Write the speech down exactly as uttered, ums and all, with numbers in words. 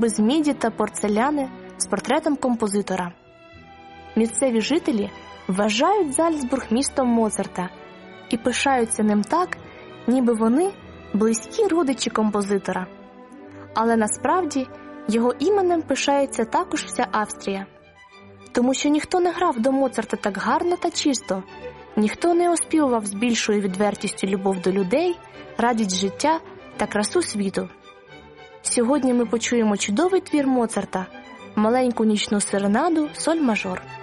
без міді та порцеляни, з портретом композитора. Місцеві жителі вважають Зальцбург містом Моцарта і пишаються ним так, ніби вони близькі родичі композитора. Але насправді його іменем пишається також вся Австрія. Тому що ніхто не грав до Моцарта так гарно та чисто, ніхто не оспівував з більшою відвертістю любов до людей, радість життя та красу світу. Сьогодні ми почуємо чудовий твір Моцарта, маленьку нічну серенаду соль мажор.